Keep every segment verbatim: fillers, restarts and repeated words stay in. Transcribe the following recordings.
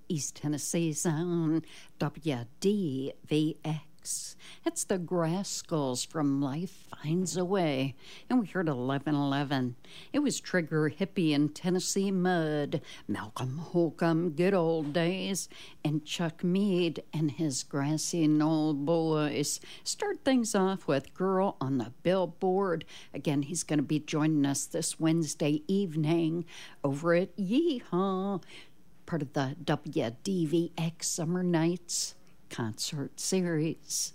East Tennessee Zone, W D V X. It's the Graskels from Life Finds a Way, and we heard eleven eleven. It was Trigger Hippie and Tennessee Mud, Malcolm Holcomb, Good Old Days, and Chuck Mead and his Grassy Knoll Boys. Start things off with Girl on the Billboard. Again, he's going to be joining us this Wednesday evening over at Yeehaw, part of the W D V X Summer Nights concert series.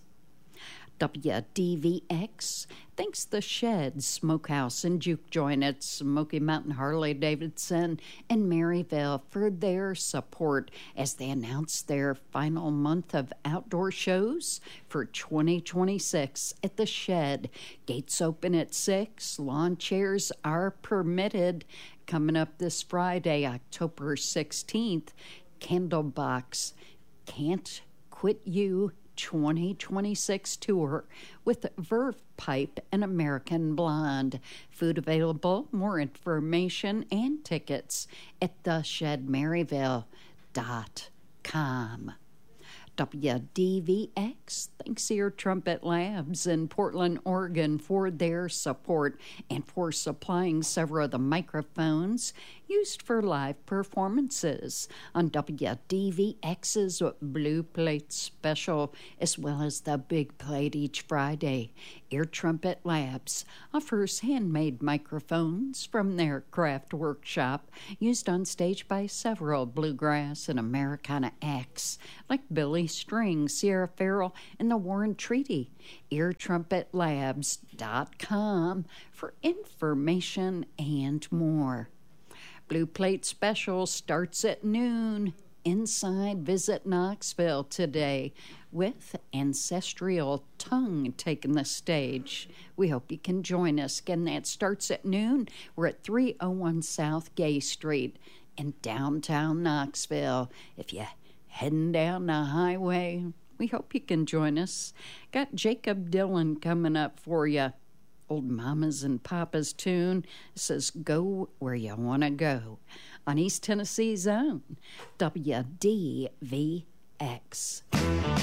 W D V X thanks the Shed Smokehouse and Juke Joint at Smoky Mountain Harley Davidson and Maryville for their support as they announce their final month of outdoor shows for twenty twenty-six at the Shed. Gates open at six. Lawn chairs are permitted. Coming up this Friday, October sixteenth, Candlebox Can't Quit You twenty twenty-six tour with Verve Pipe and American Blonde. Food available. More information and tickets at the shed maryville dot com. W D V X thanks Ear Trumpet Labs in Portland, Oregon for their support and for supplying several of the microphones used for live performances on W D V X's Blue Plate Special, as well as the Big Plate each Friday. Ear Trumpet Labs offers handmade microphones from their craft workshop used on stage by several bluegrass and Americana acts like Billy String, Sierra Farrell, and the Warren Treaty. ear trumpet labs dot com for information and more. Blue Plate Special starts at noon inside Visit Knoxville today with Ancestral Tongue taking the stage. We hope you can join us. Again, that starts at noon. We're at three oh one South Gay Street in downtown Knoxville. If you're heading down the highway, we hope you can join us. Got Jacob Dylan coming up for you. Old Mama's and Papa's tune. It says, Go Where You Want to Go on East Tennessee Zone, W D V X.